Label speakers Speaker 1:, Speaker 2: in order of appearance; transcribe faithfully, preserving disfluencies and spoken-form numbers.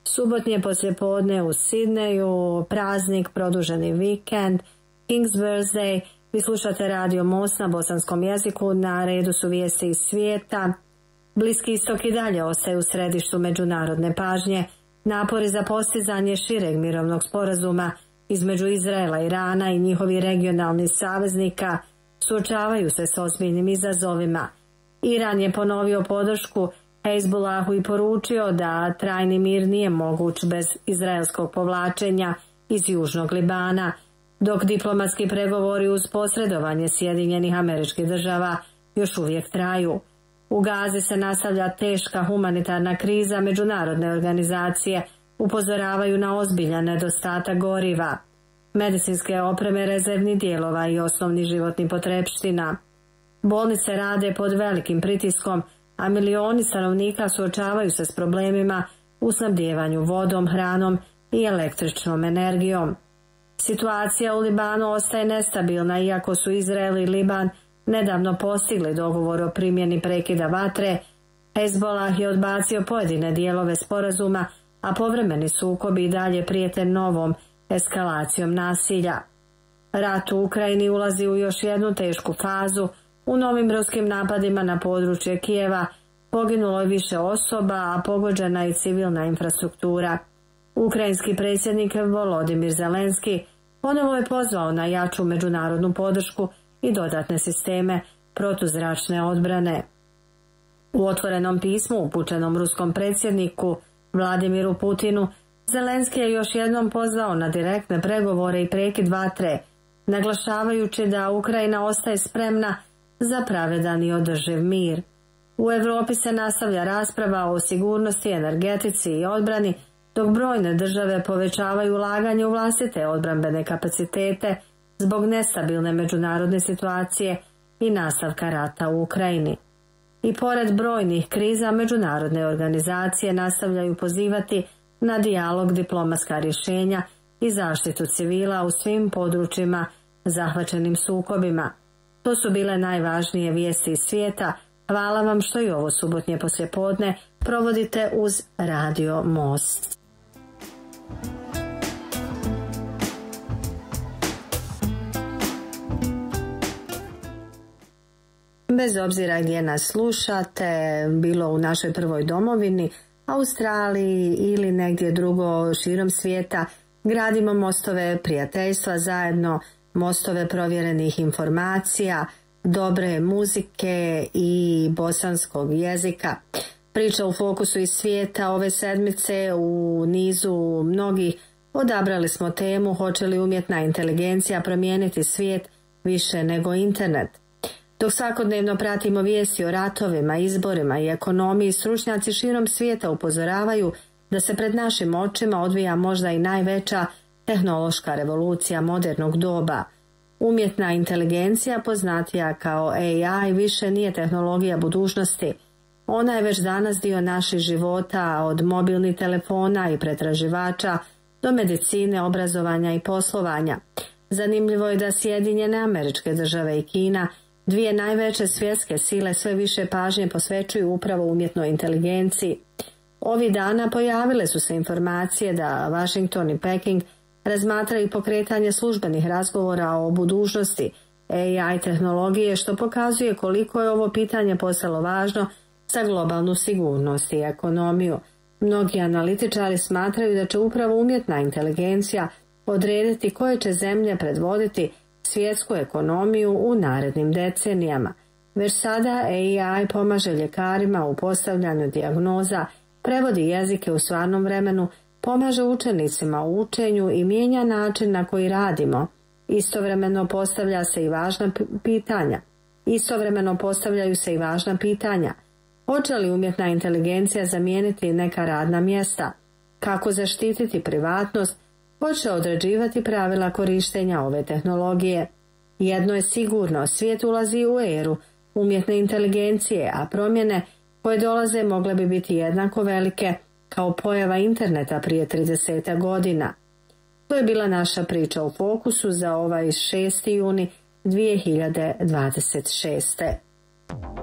Speaker 1: Subotnje poslijepodne u Sidneju, praznik, produženi vikend, King's Birthday. Vi slušate Radio Most na bosanskom jeziku, na redu su vijesti iz svijeta. Bliski istok i dalje ostaje u središtu međunarodne pažnje. Napori za postizanje šireg mirovnog sporazuma između Izraela, Irana i njihovih regionalnih saveznika suočavaju se s ozbiljnim izazovima. Iran je ponovio podršku Hezbollahu i poručio da trajni mir nije moguć bez izraelskog povlačenja iz južnog Libana, dok diplomatski pregovori uz posredovanje Sjedinjenih Američkih Država još uvijek traju. U Gazi se nastavlja teška humanitarna kriza, međunarodne organizacije upozoravaju na ozbiljan nedostatak goriva, medicinske opreme, rezervnih dijelova i osnovnih životnih potrepština. Bolnice rade pod velikim pritiskom, a milioni stanovnika suočavaju se s problemima u snabdijevanju vodom, hranom i električnom energijom. Situacija u Libanu ostaje nestabilna, iako su Izrael i Liban nedavno postigli dogovor o primjeni prekida vatre. Hezbollah je odbacio pojedine dijelove sporazuma, a povremeni sukobi i dalje prijete novom eskalacijom nasilja. Rat u Ukrajini ulazi u još jednu tešku fazu. U novim ruskim napadima na područje Kijeva poginulo je više osoba, a pogođena je civilna infrastruktura. Ukrajinski predsjednik Volodimir Zelenski ponovo je pozvao na jaču međunarodnu podršku i dodatne sisteme protuzračne odbrane. U otvorenom pismu upućenom ruskom predsjedniku Vladimiru Putinu, Zelenski je još jednom pozvao na direktne pregovore i prekid vatre, naglašavajući da Ukrajina ostaje spremna za pravedan i održiv mir. U Europi se nastavlja rasprava o sigurnosti, energetici i odbrani, dok brojne države povećavaju ulaganje u vlastite odbrambene kapacitete zbog nestabilne međunarodne situacije i nastavka rata u Ukrajini. I pored brojnih kriza, međunarodne organizacije nastavljaju pozivati na dijalog, diplomatska rješenja i zaštitu civila u svim područjima zahvaćenim sukobima. To su bile najvažnije vijesti iz svijeta. Hvala vam što i ovo subotnje poslijepodne provodite uz Radio Most. Bez obzira gdje nas slušate, bilo u našoj prvoj domovini, Australiji ili negdje drugo širom svijeta, gradimo mostove prijateljstva zajedno, mostove provjerenih informacija, dobre muzike i bosanskog jezika. Priča u fokusu iz svijeta ove sedmice u nizu mnogih odabrali smo temu hoće li umjetna inteligencija promijeniti svijet više nego internet. Dok svakodnevno pratimo vijesti o ratovima, izborima i ekonomiji, stručnjaci širom svijeta upozoravaju da se pred našim očima odvija možda i najveća tehnološka revolucija modernog doba. Umjetna inteligencija, poznatija kao A I, više nije tehnologija budućnosti. Ona je već danas dio naših života, od mobilnih telefona i pretraživača do medicine, obrazovanja i poslovanja. Zanimljivo je da Sjedinjene Američke Države i Kina, dvije najveće svjetske sile, sve više pažnje posvećuju upravo umjetnoj inteligenciji. Ovih dana pojavile su se informacije da Washington i Peking razmatraju pokretanje službenih razgovora o budućnosti A I tehnologije, što pokazuje koliko je ovo pitanje postalo važno za globalnu sigurnost i ekonomiju. Mnogi analitičari smatraju da će upravo umjetna inteligencija odrediti koje će zemlje predvoditi svjetsku ekonomiju u narednim decenijama. Već sada A I pomaže ljekarima u postavljanju dijagnoza, prevodi jezike u stvarnom vremenu, pomaže učenicima u učenju i mijenja način na koji radimo. Istovremeno postavlja se i važna pitanja. Istovremeno postavljaju se i važna pitanja. Hoće li umjetna inteligencija zamijeniti neka radna mjesta? Kako zaštititi privatnost? Hoće određivati pravila korištenja ove tehnologije? Jedno je sigurno, svijet ulazi u eru umjetne inteligencije, a promjene koje dolaze mogle bi biti jednako velike kao pojava interneta prije trideset godina. To je bila naša priča u fokusu za ovaj šesti juni dvije hiljade dvadeset šeste.